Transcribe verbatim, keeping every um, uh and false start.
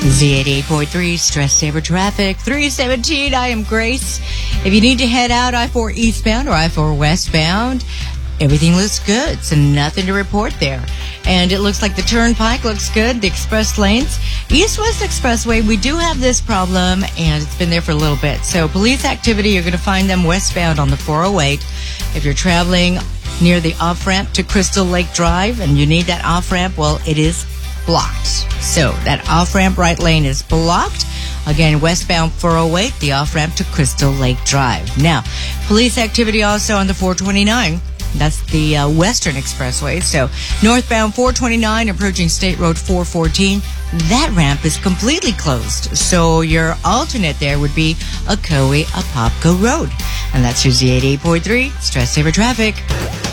Z eighty-eight point three, Stress Saver Traffic, three seventeen. I am Grace. If you need to head out I four eastbound or I four westbound, everything looks good, so nothing to report there. And it looks like the turnpike looks good, the express lanes. East-West Expressway, we do have this problem, and it's been there for a little bit. So police activity, you're going to find them westbound on the four oh eight. If you're traveling near the off-ramp to Crystal Lake Drive and you need that off-ramp, well, it is blocked. So that off-ramp right lane is blocked. Again, westbound four oh eight, the off-ramp to Crystal Lake Drive. Now, police activity also on the four twenty-nine. That's the uh, Western Expressway. So northbound four twenty-nine approaching State Road four fourteen. That ramp is completely closed. So your alternate there would be Ocoee Apopka Road. And that's your Z eighty-eight point three Stress Saver Traffic.